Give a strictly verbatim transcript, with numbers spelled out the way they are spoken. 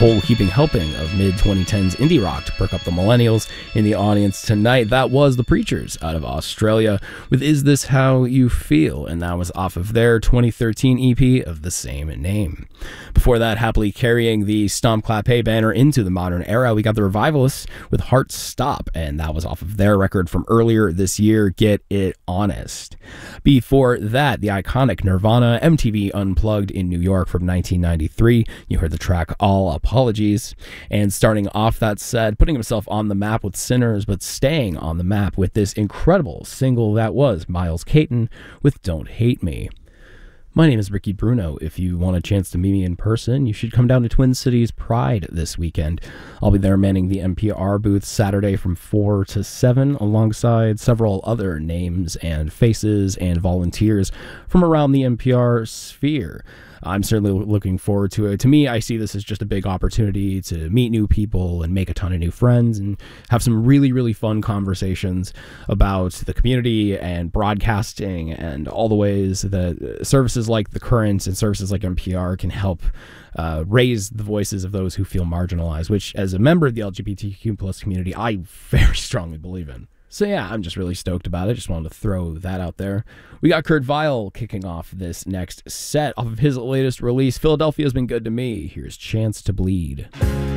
whole heaping helping of mid twenty tens indie rock to perk up the millennials in the audience tonight. That was The Preachers out of Australia with Is This How You Feel? And that was off of their twenty thirteen E P of the same name. Before that, happily carrying the Stomp Clap Hey banner into the modern era, we got the Revivalists with Heart Stop, and that was off of their record from earlier this year, Get It Honest. Before that, the iconic Nirvana M T V Unplugged in New York from nineteen ninety-three. You heard the track All Apologies. And starting off that set, putting himself on the map with Sinners, but staying on the map with this incredible single that was Miles Caton with Don't Hate Me. My name is Ricky Bruno. If you want a chance to meet me in person, you should come down to Twin Cities Pride this weekend. I'll be there manning the N P R booth Saturday from four to seven, alongside several other names and faces and volunteers from around the N P R sphere. I'm certainly looking forward to it. To me, I see this as just a big opportunity to meet new people and make a ton of new friends and have some really, really fun conversations about the community and broadcasting and all the ways that services like The Current and services like N P R can help uh, raise the voices of those who feel marginalized, which as a member of the L G B T Q plus community, I very strongly believe in. So yeah, I'm just really stoked about it. Just wanted to throw that out there. We got Kurt Vile kicking off this next set off of his latest release, Philadelphia's Been Good to Me. Here's Chance to Bleed.